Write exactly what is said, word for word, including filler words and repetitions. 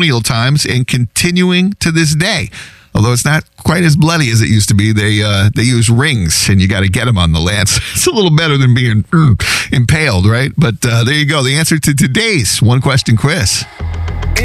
colonial times and continuing to this day. Although it's not quite as bloody as it used to be, they uh, they use rings, and you got to get them on the lance. It's a little better than being mm, impaled, right? But uh, there you go. The answer to today's one-question quiz.